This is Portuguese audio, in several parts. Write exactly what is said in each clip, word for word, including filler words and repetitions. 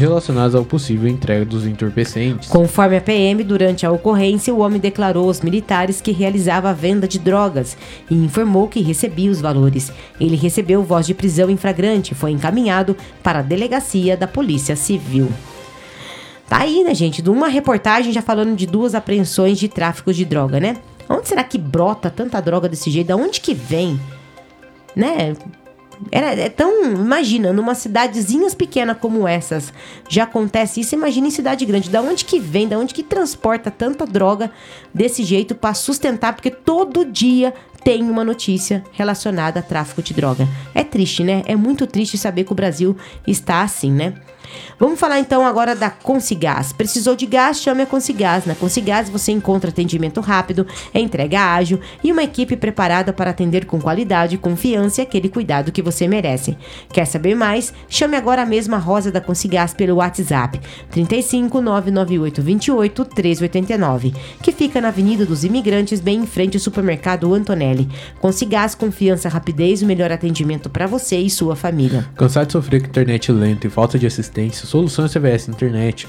relacionadas ao possível entrega dos entorpecentes. Conforme a P M, durante a ocorrência, o homem declarou aos militares que realizava a venda de drogas e informou que recebia os valores. Ele recebeu voz de prisão em flagrante e foi encaminhado para a delegacia da Polícia Civil. Tá aí, né, gente? De uma reportagem já falando de duas apreensões de tráfico de droga, né? Onde será que brota tanta droga desse jeito? Da onde que vem? Né? Era, é tão... Imagina, numa cidadezinhas pequenas como essas, já acontece isso. Imagina em cidade grande. Da onde que vem? Da onde que transporta tanta droga desse jeito para sustentar? Porque todo dia tem uma notícia relacionada a tráfico de droga. É triste, né? É muito triste saber que o Brasil está assim, né? Vamos falar então agora da Consigás. Precisou de gás? Chame a Consigás. Na Consigás você encontra atendimento rápido, entrega ágil e uma equipe preparada para atender com qualidade, confiança e aquele cuidado que você merece. Quer saber mais? Chame agora mesmo a Rosa da Consigás pelo WhatsApp trinta e cinco, nove nove oito, vinte e oito, treze oitenta e nove, que fica na Avenida dos Imigrantes, bem em frente ao supermercado Antonelli. Consigás, confiança, rapidez e o melhor atendimento para você e sua família. Cansado de sofrer com internet lenta e falta de assistência? Solução é C V S Internet.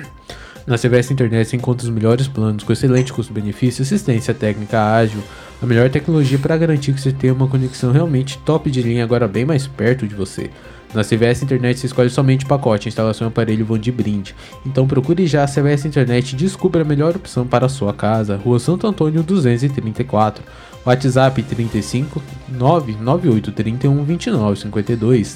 Na C V S Internet você encontra os melhores planos com excelente custo-benefício, assistência técnica ágil, a melhor tecnologia para garantir que você tenha uma conexão realmente top de linha, agora bem mais perto de você. Na C V S Internet você escolhe somente pacote, instalação e aparelho vão de brinde. Então procure já a C V S Internet e descubra a melhor opção para a sua casa. Rua Santo Antônio duzentos e trinta e quatro. WhatsApp trinta e cinco, nove nove oito, trinta e um, vinte e nove, cinquenta e dois.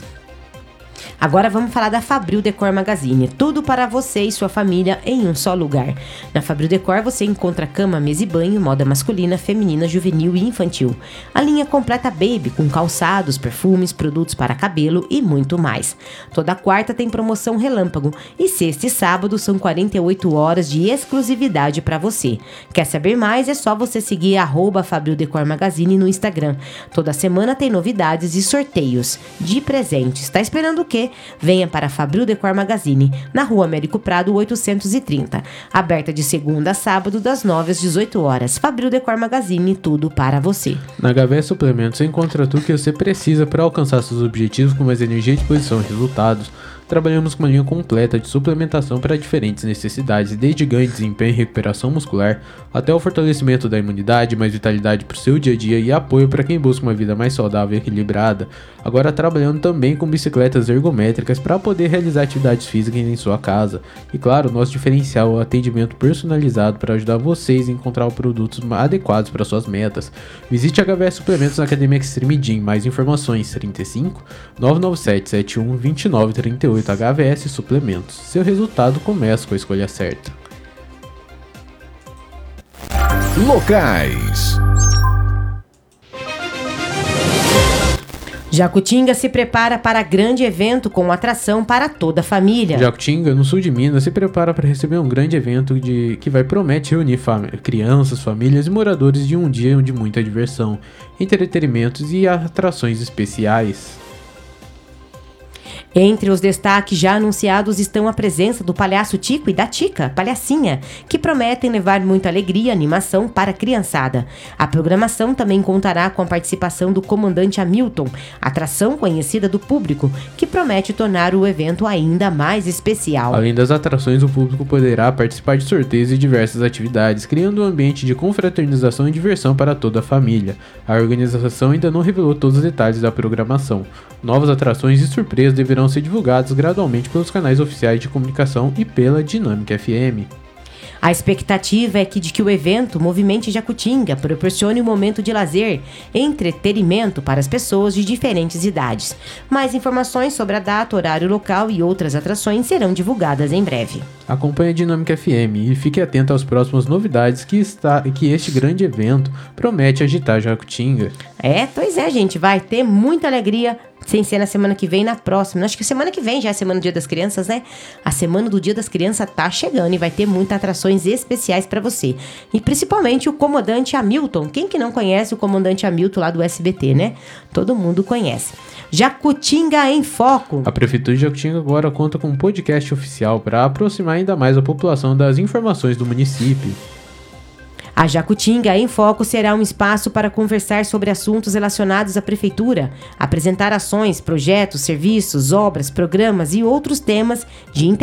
Agora vamos falar da Fabril Decor Magazine. Tudo para você e sua família em um só lugar. Na Fabril Decor você encontra cama, mesa e banho, moda masculina, feminina, juvenil e infantil. A linha completa Baby, com calçados, perfumes, produtos para cabelo e muito mais. Toda quarta tem promoção relâmpago e sexta e sábado são quarenta e oito horas de exclusividade para você. Quer saber mais? É só você seguir arroba Fabril Decor Magazine no Instagram. Toda semana tem novidades e sorteios de presentes. Tá esperando o quê? Venha para a Fabril Decor Magazine, na Rua Américo Prado oitocentos e trinta. Aberta de segunda a sábado, das nove às dezoito horas. Fabril Decor Magazine, tudo para você. Na H V S Suplementos você encontra tudo que você precisa para alcançar seus objetivos com mais energia, disposição e resultados. Trabalhamos com uma linha completa de suplementação para diferentes necessidades, desde ganho de desempenho e recuperação muscular, até o fortalecimento da imunidade, mais vitalidade para o seu dia a dia e apoio para quem busca uma vida mais saudável e equilibrada. Agora trabalhando também com bicicletas ergométricas para poder realizar atividades físicas em sua casa. E claro, nosso diferencial é o atendimento personalizado para ajudar vocês a encontrar produtos adequados para suas metas. Visite a H V S Suplementos na Academia Extreme Gym. Mais informações trinta e cinco, nove nove sete, sete um, vinte e nove, trinta e oito. H V S Suplementos. Seu resultado começa com a escolha certa. Locais. Jacutinga se prepara para grande evento com atração para toda a família. Jacutinga, no sul de Minas, se prepara para receber um grande evento de, que vai promete reunir fam- crianças, famílias e moradores de um dia de muita diversão, entretenimentos e atrações especiais. Entre os destaques já anunciados estão a presença do Palhaço Tico e da Tica, Palhacinha, que prometem levar muita alegria e animação para a criançada. A programação também contará com a participação do Comandante Hamilton, atração conhecida do público, que promete tornar o evento ainda mais especial. Além das atrações, o público poderá participar de sorteios e diversas atividades, criando um ambiente de confraternização e diversão para toda a família. A organização ainda não revelou todos os detalhes da programação. Novas atrações e surpresas deverão ser divulgados gradualmente pelos canais oficiais de comunicação e pela Dinâmica F M. A expectativa é que de que o evento movimente Jacutinga, proporcione um momento de lazer e entretenimento para as pessoas de diferentes idades. Mais informações sobre a data, horário, local e outras atrações serão divulgadas em breve. Acompanhe a Dinâmica F M e fique atento às próximas novidades que, está, que este grande evento promete agitar Jacutinga. É, pois é, gente, vai ter muita alegria, sem ser na semana que vem, na próxima. Acho que semana que vem já é a semana do Dia das Crianças, né? A semana do Dia das Crianças tá chegando e vai ter muitas atrações especiais para você. E principalmente o Comandante Hamilton. Quem que não conhece o Comandante Hamilton lá do S B T, né? Todo mundo conhece. Jacutinga em Foco. A Prefeitura de Jacutinga agora conta com um podcast oficial para aproximar ainda mais a população das informações do município. A Jacutinga em Foco será um espaço para conversar sobre assuntos relacionados à Prefeitura, apresentar ações, projetos, serviços, obras, programas e outros temas de interesse